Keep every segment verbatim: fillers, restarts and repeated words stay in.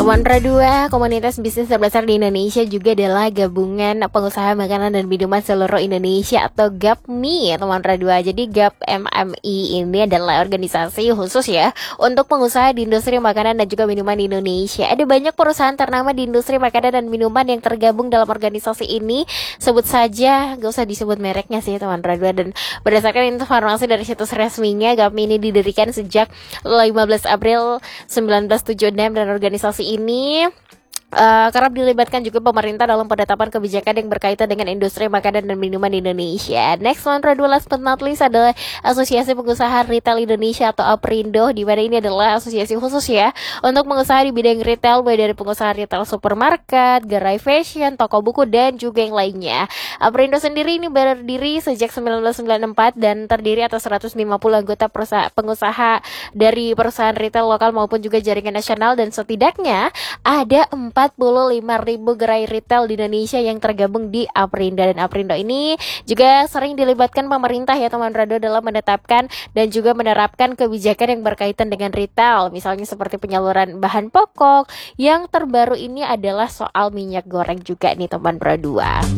Komandra dua, komunitas bisnis terbesar di Indonesia juga adalah Gabungan Pengusaha Makanan dan Minuman Seluruh Indonesia atau GAPMI, Komandra dua. Jadi GAP M M I ini adalah organisasi khusus ya untuk pengusaha di industri makanan dan juga minuman di Indonesia. Ada banyak perusahaan ternama di industri makanan dan minuman yang tergabung dalam organisasi ini. Sebut saja, gak usah disebut mereknya sih Komandra dua. Dan berdasarkan informasi dari situs resminya, GAPMI ini didirikan sejak lima belas April sembilan belas tujuh puluh enam dan organisasi ini Uh, kerap dilibatkan juga pemerintah dalam penetapan kebijakan yang berkaitan dengan industri makanan dan minuman di Indonesia. Next one, last but not least adalah Asosiasi Pengusaha Retail Indonesia atau APRindo, di mana ini adalah asosiasi khusus ya untuk pengusaha di bidang retail, mulai dari pengusaha retail supermarket, gerai fashion, toko buku dan juga yang lainnya. APRindo sendiri ini berdiri sejak seribu sembilan ratus sembilan puluh empat dan terdiri atas seratus lima puluh anggota perusahaan, pengusaha dari perusahaan retail lokal maupun juga jaringan nasional, dan setidaknya ada empat empat puluh lima ribu gerai retail di Indonesia yang tergabung di APRindo. Dan APRindo ini juga sering dilibatkan pemerintah ya teman radio dalam menetapkan dan juga menerapkan kebijakan yang berkaitan dengan retail, misalnya seperti penyaluran bahan pokok. Yang terbaru ini adalah soal minyak goreng juga nih teman radio.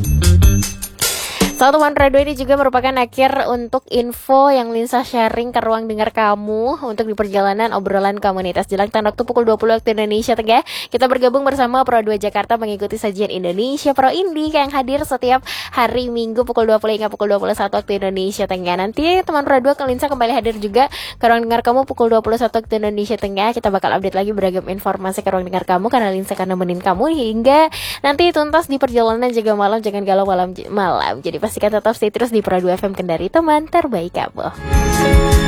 So, teman radio ini juga merupakan akhir untuk info yang Linsa sharing ke ruang dengar kamu untuk di perjalanan obrolan komunitas. Jelang tanda waktu pukul dua puluh waktu Indonesia Tengah, kita bergabung bersama Pro dua Jakarta mengikuti sajian Indonesia Pro Indie yang hadir setiap hari Minggu pukul dua puluh hingga pukul dua puluh satu waktu Indonesia Tengah. Nanti teman radio ke Linsa kembali hadir juga ke ruang dengar kamu pukul dua puluh satu waktu Indonesia Tengah. Kita bakal update lagi beragam informasi ke ruang dengar kamu karena Linsa akan nemenin kamu hingga nanti tuntas di perjalanan jaga malam. Jangan galau malam malam. Jadi pastikan tetap stay terus di Pro dua F M Kendari, teman terbaik kamu.